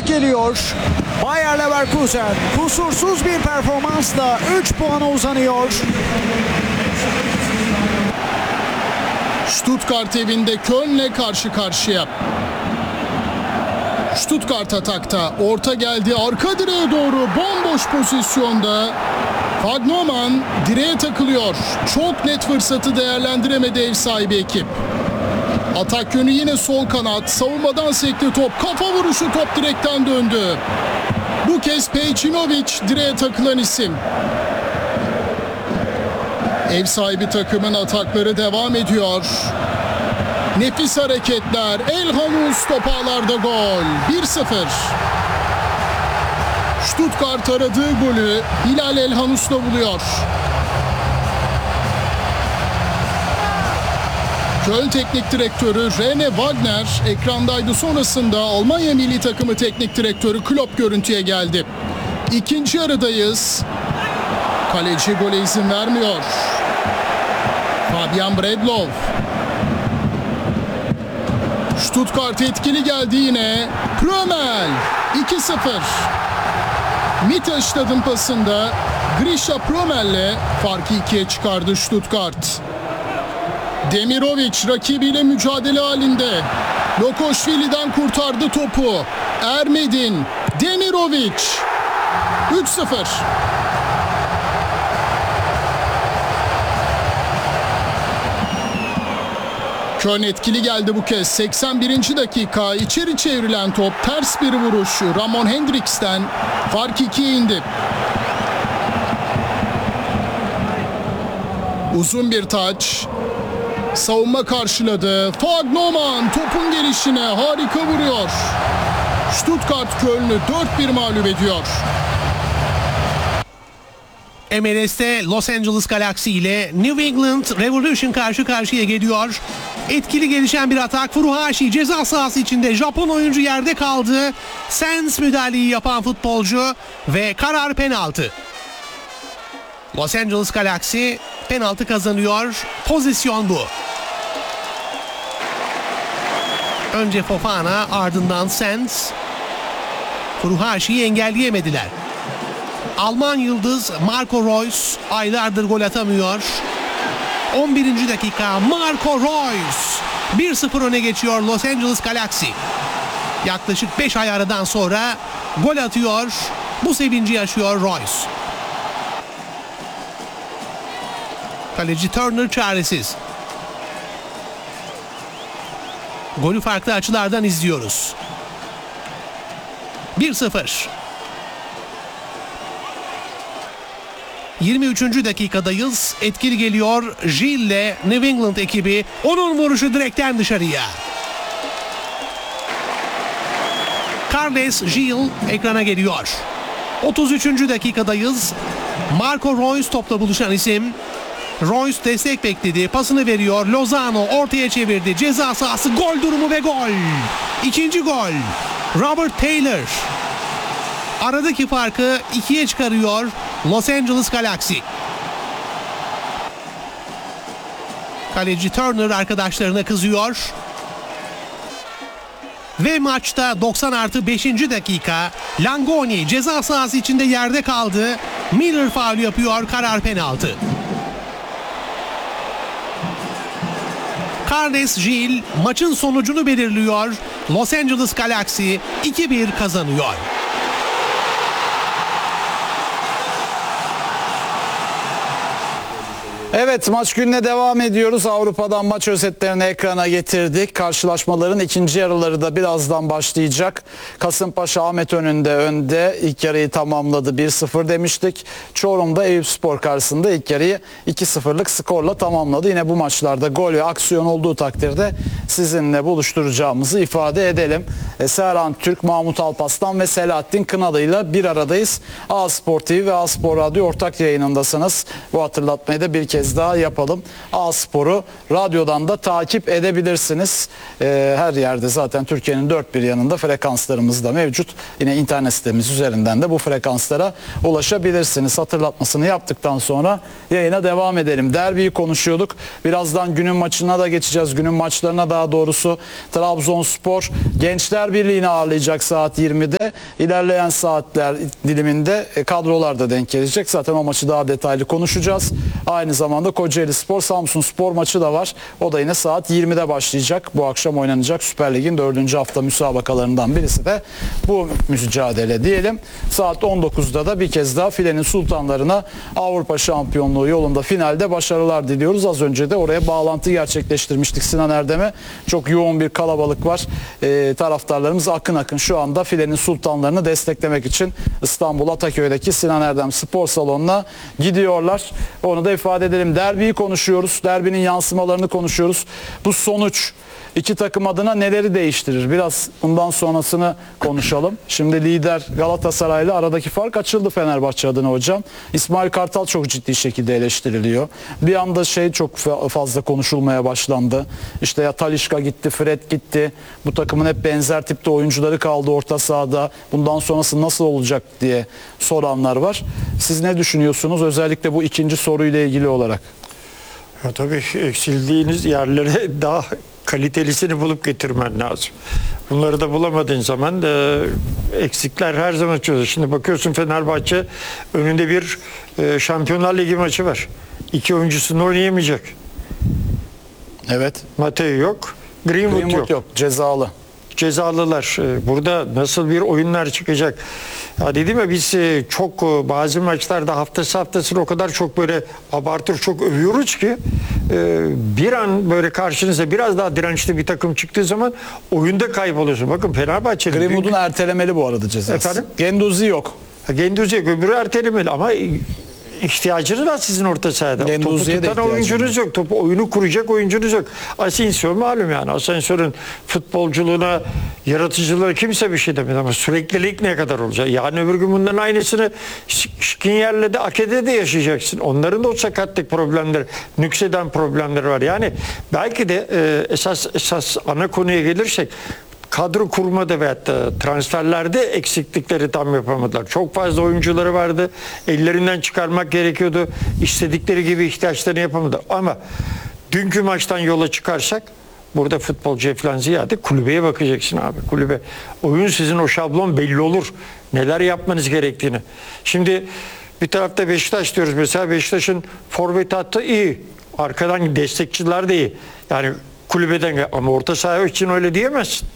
geliyor. Bayer Leverkusen kusursuz bir performansla 3 puana uzanıyor. Stuttgart evinde Köln'le karşı karşıya. Stuttgart atakta. Orta geldi. Arka direğe doğru bomboş pozisyonda. Fagnoman direğe takılıyor. Çok net fırsatı değerlendiremedi ev sahibi ekip. Atak yönü yine sol kanat. Savunmadan sekti top. Kafa vuruşu, top direkten döndü. Bu kez Pejcinovic direğe takılan isim. Ev sahibi takımın atakları devam ediyor. Nefis hareketler. Elhanus top ağlarda gol. 1-0. Stuttgart aradığı golü Hilal Elhanus'la buluyor. Köln Teknik Direktörü Rene Wagner ekrandaydı. Sonrasında Almanya Milli Takımı Teknik Direktörü Klopp görüntüye geldi. İkinci yarıdayız. Kaleci gole izin vermiyor. Fabian Bredlow. Stuttgart etkili geldi yine. Prömel 2-0. Mittelstad'ın pasında Grisha Prömel'le farkı 2'ye çıkardı Stuttgart. Demirovic rakibiyle mücadele halinde. Lokoşvili'den kurtardı topu. Ermedin, Demirovic 3-0. Köln etkili geldi bu kez. 81. dakika içeri çevrilen top, ters bir vuruş Ramon Hendriks'ten fark 2'ye indi. Uzun bir taç. Savunma karşıladı. Fagnoman topun gelişine harika vuruyor. Stuttgart Köln'ü 4-1 mağlup ediyor. MLS'te Los Angeles Galaxy ile New England Revolution karşı karşıya geliyor. Etkili gelişen bir atak. Furuhashi ceza sahası içinde, Japon oyuncu yerde kaldı. Sens müdahaleyi yapan futbolcu ve karar penaltı. Los Angeles Galaxy penaltı kazanıyor. Pozisyon bu. Önce Fofana, ardından Sens. Furuhashi'yi engelleyemediler. Alman yıldız Marco Reus aylardır gol atamıyor. 11. dakika Marco Reus 1-0 öne geçiyor Los Angeles Galaxy. Yaklaşık 5 ay aradan sonra gol atıyor. Bu sevinci yaşıyor Reus. Kaleci Turner çaresiz. Golü farklı açılardan izliyoruz. 1-0. 23. dakikadayız. Etkili geliyor Gilles ile New England ekibi. Onun vuruşu direkten dışarıya. Carles Gil ekrana geliyor. 33. dakikadayız. Marco Reus topla buluşan isim. Reus destek bekledi. Pasını veriyor. Lozano ortaya çevirdi. Ceza sahası, gol durumu ve gol. İkinci gol. Robert Taylor aradaki farkı 2'ye çıkarıyor Los Angeles Galaxy. Kaleci Turner arkadaşlarına kızıyor. Ve maçta 90+5. dakika Langoni ceza sahası içinde yerde kaldı. Miller faul yapıyor, karar penaltı. Carles Gil maçın sonucunu belirliyor. Los Angeles Galaxy 2-1 kazanıyor. Evet, maç gününe devam ediyoruz. Avrupa'dan maç özetlerini ekrana getirdik. Karşılaşmaların ikinci yarıları da birazdan başlayacak. Kasımpaşa Ahmet önünde ilk yarıyı tamamladı. 1-0 demiştik. Çorum'da Eyüpspor karşısında ilk yarıyı 2-0'lık skorla tamamladı. Yine bu maçlarda gol ve aksiyon olduğu takdirde sizinle buluşturacağımızı ifade edelim. Serhan Türk, Mahmut Alpaslan ve Selahattin Kınalı ile bir aradayız. A-Spor TV ve A-Spor Radyo ortak yayınındasınız. Bu hatırlatmayı da bir kez kez daha yapalım. A-Spor'u radyodan da takip edebilirsiniz. Her yerde zaten Türkiye'nin dört bir yanında frekanslarımız da mevcut. Yine internet sitemiz üzerinden de bu frekanslara ulaşabilirsiniz. Hatırlatmasını yaptıktan sonra yayına devam edelim. Derbiyi konuşuyorduk. Birazdan günün maçına da geçeceğiz. Günün maçlarına daha doğrusu. Trabzonspor Gençler Birliği'ni ağırlayacak saat 20'de. İlerleyen saatler diliminde kadrolar da denk gelecek. Zaten o maçı daha detaylı konuşacağız. Aynı zamanda Kocaeli Spor Samsun Spor maçı da var. O da yine saat 20'de başlayacak. Bu akşam oynanacak Süper Lig'in 4. hafta müsabakalarından birisi de bu mücadele diyelim. Saat 19'da da bir kez daha filenin sultanlarına Avrupa şampiyonluğu yolunda finalde başarılar diliyoruz. Az önce de oraya bağlantı gerçekleştirmiştik Sinan Erdem'e. Çok yoğun bir kalabalık var. Taraftarlarımız akın akın şu anda filenin sultanlarını desteklemek için İstanbul Ataköy'deki Sinan Erdem Spor Salonu'na gidiyorlar. Onu da ifade edelim. Derbiyi konuşuyoruz. Derbinin yansımalarını konuşuyoruz. Bu sonuç İki takım adına neleri değiştirir? Biraz bundan sonrasını konuşalım. Şimdi lider Galatasaray'la aradaki fark açıldı Fenerbahçe adına hocam. İsmail Kartal çok ciddi şekilde eleştiriliyor. Bir anda çok fazla konuşulmaya başlandı. İşte ya Talisca gitti, Fred gitti. Bu takımın hep benzer tipte oyuncuları kaldı orta sahada. Bundan sonrası nasıl olacak diye soranlar var. Siz ne düşünüyorsunuz? Özellikle bu ikinci soruyla ilgili olarak. Ya tabii eksildiğiniz yerlere daha kalitelisini bulup getirmen lazım. Bunları da bulamadığın zaman eksikler her zaman çözülür. Şimdi bakıyorsun Fenerbahçe önünde bir Şampiyonlar Ligi maçı var. 2 oyuncusunu oynayamayacak. Evet. Mateo yok. Greenwood yok. Cezalı. Cezalılar. Burada nasıl bir oyunlar çıkacak? Ya dedim ya biz çok bazı maçlarda haftasını o kadar çok böyle abartır, çok övüyoruz ki bir an böyle karşınıza biraz daha dirençli bir takım çıktığı zaman oyunda kayboluyorsun. Bakın Fenerbahçe'nin Greenwood'un ertelemeli bu arada cezası. Efendim? Genduzi yok. Genduzi yok, öbürü ertelemeli ama ihtiyacınız var sizin orta sahada. Topu tutan oyuncunuz yok. Topu oyunu kuracak oyuncunuz yok. Asensio malum yani. Asensio'nun futbolculuğuna, yaratıcılığına kimse bir şey demedi ama süreklilik ne kadar olacak? Yani öbür gün bunların aynısını Skriniar'la da Ake'de de yaşayacaksın. Onların da o sakatlık problemleri, nükseden problemleri var. Yani belki de esas ana konuya gelirsek kadro kurmada veyahut da transferlerde eksiklikleri tam yapamadılar. Çok fazla oyuncuları vardı. Ellerinden çıkarmak gerekiyordu. İstedikleri gibi ihtiyaçlarını yapamadılar. Ama dünkü maçtan yola çıkarsak burada futbolcuya falan ziyade kulübeye bakacaksın abi. Kulübe. Oyun sizin o şablon belli olur. Neler yapmanız gerektiğini. Şimdi bir tarafta Beşiktaş diyoruz. Mesela Beşiktaş'ın forvet hattı iyi. Arkadan destekçiler de iyi. Yani kulübeden ama orta saha için öyle diyemezsin.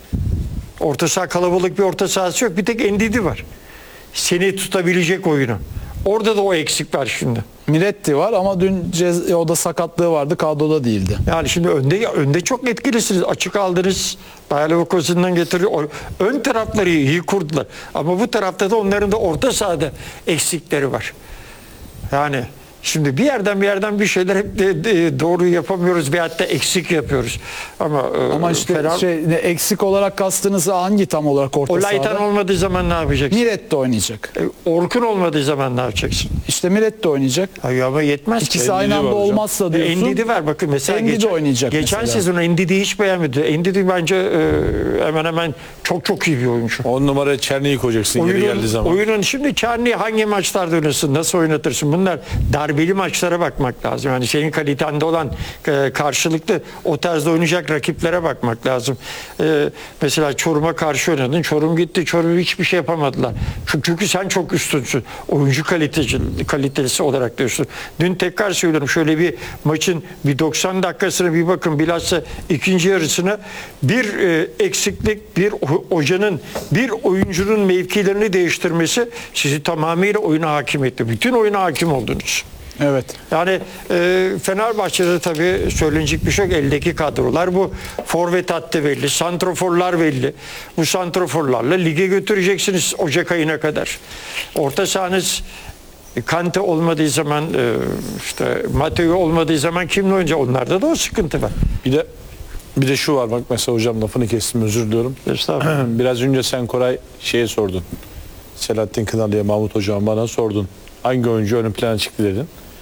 Orta saha kalabalık bir orta sahası yok. Bir tek Ndidi var. Seni tutabilecek oyunu. Orada da o eksik var şimdi. Miretti var ama dün o da sakatlığı vardı. Kadroda değildi. Yani şimdi önde çok etkilisiniz. Açık aldınız. Bayer Leverkusen'den getiriyor. Ön tarafları iyi kurdular. Ama bu tarafta da onların da orta sahada eksikleri var. Yani şimdi bir yerden bir şeyler hep doğru yapamıyoruz veyahut da eksik yapıyoruz. Ama işte eksik olarak kastınız hangi tam olarak orta sahada? Olaytan olmadığı zaman ne yapacaksın? Miretti oynayacak. Orkun olmadığı zaman ne yapacaksın? İşte Miretti oynayacak. Hayır ama yetmez. İkisi aynı anda olmazsa diyorsun. Ndidi var bakın mesela Ndidi oynayacak geçen mesela. sezon Ndidi'yi hiç beğenmedi. Ndidi bence hemen çok iyi bir oyuncu. 10 numara Çerni'yi koyacaksın geri geldiği zaman. Oyunun şimdi Çerni'yi hangi maçlarda oynasın, nasıl oynatırsın? Bunlar darbeli maçlara bakmak lazım. Yani senin kalitende olan karşılıklı o tarzda oynayacak rakiplere bakmak lazım. Mesela Çorum'a karşı oynadın. Çorum gitti. Çorum hiçbir şey yapamadılar. Çünkü sen çok üstünsün. Oyuncu kalitesi olarak diyorsun. Dün tekrar söylüyorum. Şöyle bir maçın bir 90 dakikasına bir bakın. Bilhassa ikinci yarısına bir eksiklik, bir hocanın, bir oyuncunun mevkilerini değiştirmesi sizi tamamıyla oyuna hakim etti. Bütün oyuna hakim oldunuz. Evet. Yani Fenerbahçe'de tabii söylenecek bir şey yok. Eldeki kadrolar bu. Forvet hattı belli. Santroforlar belli. Bu santroforlarla lige götüreceksiniz Ocak ayına kadar. Orta sahanız Kante olmadığı zaman işte Mateo olmadığı zaman kimle oynayacak? Onlarda da o sıkıntı var. Bir de şu var bak mesela hocam lafını kestim özür diliyorum. Estağfurullah. Biraz önce sen Koray sordun. Selahattin Kınalı'ya Mahmut hocam bana sordun. Hangi oyuncu ön plana çıktı dedin.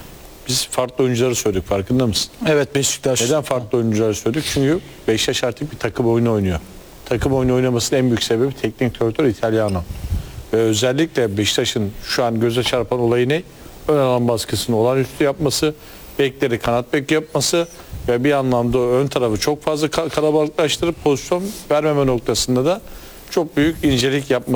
biz farklı oyuncuları söyledik, farkında mısın? Evet, Beşiktaş. Neden farklı oyuncuları söyledik? Çünkü Beşiktaş artık bir takım oyunu oynuyor. Takım oyunu oynamasının en büyük sebebi teknik direktör Italiano. Ve özellikle Beşiktaş'ın şu an göze çarpan olayı ne? Ön alan baskısını olağanüstü yapması, bekleri kanat bek yapması ve bir anlamda ön tarafı çok fazla kalabalıklaştırıp pozisyon vermeme noktasında da çok büyük incelik yapması.